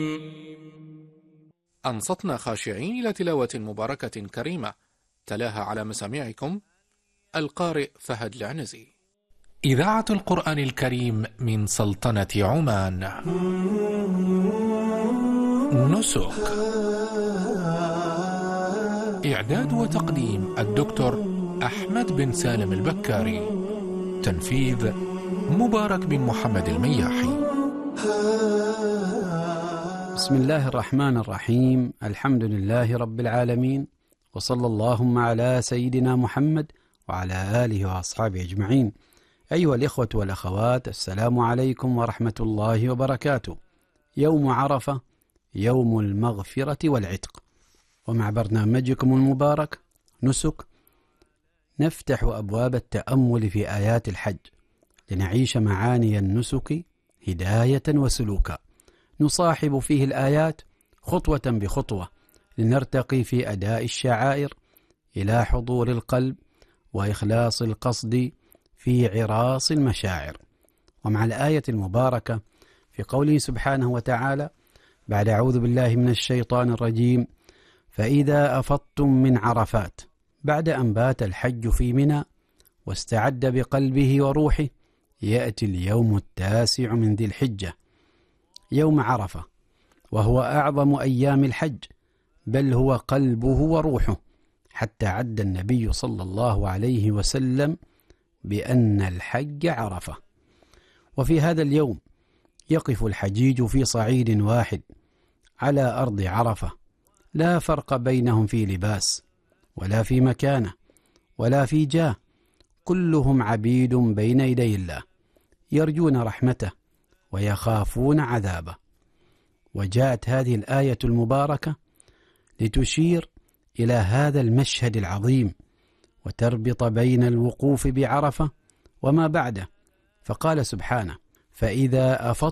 أنصتنا خاشعين إلى تلاوة مباركة كريمة تلاها على مسامعكم القارئ فهد العنزي. إذاعة القرآن الكريم من سلطنة عمان. نسك. إعداد وتقديم الدكتور أحمد بن سالم البكاري. تنفيذ مبارك بن محمد المياحي. بسم الله الرحمن الرحيم. الحمد لله رب العالمين، وصلى اللهم على سيدنا محمد وعلى آله وأصحابه أجمعين. أيها الإخوة والأخوات، السلام عليكم ورحمة الله وبركاته. يوم عرفة، يوم المغفرة والعتق، ومع برنامجكم المبارك نسك نفتح أبواب التأمل في آيات الحج لنعيش معاني النسك هداية وسلوكا، نصاحب فيه الآيات خطوة بخطوة لنرتقي في أداء الشعائر إلى حضور القلب وإخلاص القصد في عراص المشاعر. ومع الآية المباركة في قوله سبحانه وتعالى بعد أعوذ بالله من الشيطان الرجيم: فإذا أفضتم من عرفات، بعد أن بات الحج في منى واستعد بقلبه وروحه، يأتي اليوم التاسع من ذي الحجة، يوم عرفة، وهو أعظم أيام الحج، بل هو قلبه وروحه، حتى عد النبي صلى الله عليه وسلم بأن الحج عرفة. وفي هذا اليوم يقف الحجيج في صعيد واحد على أرض عرفة، لا فرق بينهم في لباس ولا في مكانة ولا في جاه، كلهم عبيد بين يدي الله، يرجون رحمته ويخافون عذابه. وجاءت هذه الآية المباركة لتشير إلى هذا المشهد العظيم وتربط بين الوقوف بعرفة وما بعده، فقال سبحانه: فإذا أفضتم